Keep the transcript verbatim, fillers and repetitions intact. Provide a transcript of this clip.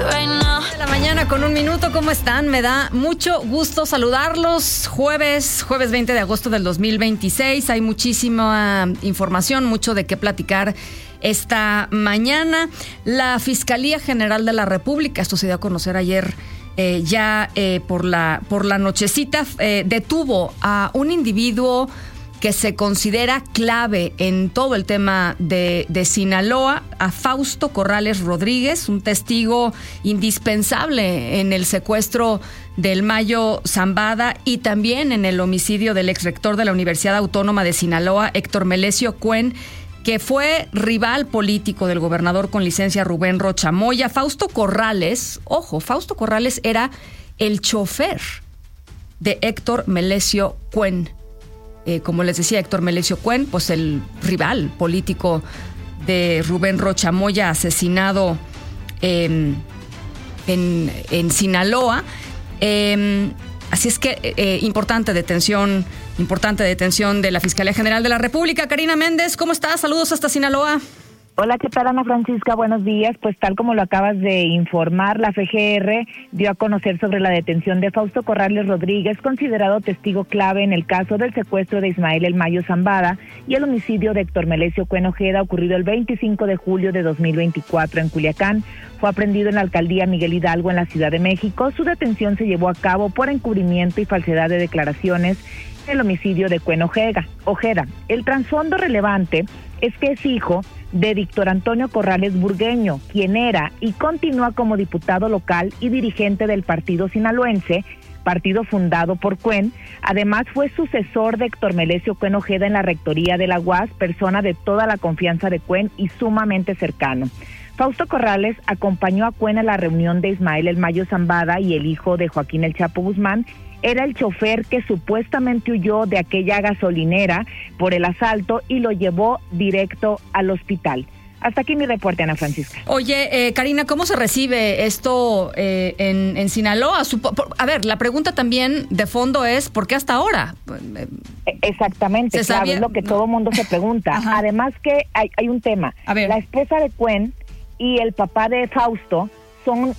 De la mañana con un minuto, ¿cómo están? Me da mucho gusto saludarlos. Jueves, jueves veinte de agosto del dos mil veintiséis. Hay muchísima información, mucho de qué platicar esta mañana. La Fiscalía General de la República, esto se dio a conocer ayer eh, ya eh, por la, por la nochecita, eh, detuvo a un individuo que se considera clave en todo el tema de, de Sinaloa, a Fausto Corrales Rodríguez, un testigo indispensable en el secuestro del Mayo Zambada y también en el homicidio del exrector de la Universidad Autónoma de Sinaloa, Héctor Melesio Cuen, que fue rival político del gobernador con licencia Rubén Rocha Moya. Fausto Corrales, ojo, Fausto Corrales era el chofer de Héctor Melesio Cuen. Eh, como les decía, Héctor Melesio Cuen, pues el rival político de Rubén Rocha Moya, asesinado eh, en, en Sinaloa. Eh, así es que eh, importante detención, importante detención de la Fiscalía General de la República. Karina Méndez, ¿cómo estás? Saludos hasta Sinaloa. Hola, ¿qué tal, Ana Francisca? Buenos días. Pues tal como lo acabas de informar, la F G R dio a conocer sobre la detención de Fausto Corrales Rodríguez, considerado testigo clave en el caso del secuestro de Ismael El Mayo Zambada y el homicidio de Héctor Melesio Cuen Ojeda, ocurrido el veinticinco de julio de dos mil veinticuatro en Culiacán. Fue aprendido en la alcaldía Miguel Hidalgo, en la Ciudad de México. Su detención se llevó a cabo por encubrimiento y falsedad de declaraciones en el homicidio de Cuen Ojeda. Ojeda. El trasfondo relevante es que es hijo de Víctor Antonio Corrales Burgueño, quien era y continúa como diputado local y dirigente del partido sinaloense, partido fundado por Cuen. Además, fue sucesor de Héctor Melesio Cuen Ojeda en la rectoría de la U A S, persona de toda la confianza de Cuen y sumamente cercano. Fausto Corrales acompañó a Cuen a la reunión de Ismael El Mayo Zambada y el hijo de Joaquín El Chapo Guzmán. Era el chofer que supuestamente huyó de aquella gasolinera por el asalto y lo llevó directo al hospital. Hasta aquí mi reporte, Ana Francisca. Oye, eh, Karina, ¿cómo se recibe esto eh, en, en Sinaloa? Supo- por, a ver, la pregunta también de fondo es, ¿por qué hasta ahora? Exactamente, claro, sabía? Es lo que no. todo mundo se pregunta. Ajá. Además que hay, hay un tema. A ver. La esposa de Cuen y el papá de Fausto son